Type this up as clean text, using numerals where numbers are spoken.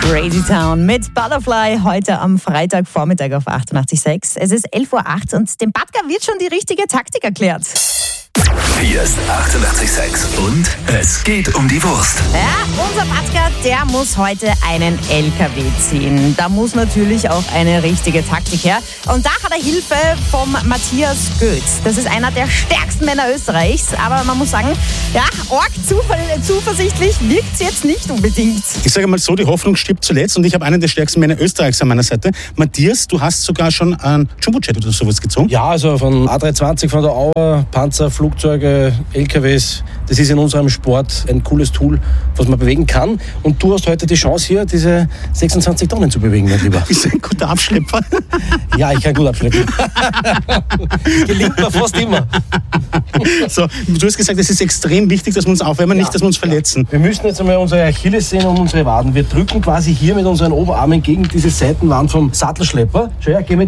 Crazy Town mit Butterfly heute am Freitagvormittag auf 88.6. Es ist 11.08 Uhr und dem Batka wird schon die richtige Taktik erklärt. Hier ist 88.6 und es geht um die Wurst. Ja, unser Batka, der muss heute einen LKW ziehen. Da muss natürlich auch eine richtige Taktik her. Und da hat er Hilfe vom Matthias Götz. Das ist einer der stärksten Männer Österreichs. Aber man muss sagen, ja, arg zuversichtlich wirkt es jetzt nicht unbedingt. Ich sage mal so, die Hoffnung stirbt zuletzt und ich habe einen der stärksten Männer Österreichs an meiner Seite. Matthias, du hast sogar schon einen Jumbojet oder sowas gezogen? Ja, also von A320, von der Auer, Panzer, Flugzeuge, LKWs, das ist in unserem Sport ein cooles Tool, was man bewegen kann. Und du hast heute die Chance hier, diese 26 Tonnen zu bewegen, mein Lieber. Bist du ein guter Abschlepper? Ja, ich kann gut abschleppen. Gelingt mir fast immer. So, du hast gesagt, es ist extrem wichtig, dass wir uns aufwärmen, nicht, dass wir uns verletzen. Wir müssen jetzt einmal unsere Achillessehnen und unsere Waden. Wir drücken quasi hier mit unseren Oberarmen gegen diese Seitenwand vom Sattelschlepper. Schau her, geh mit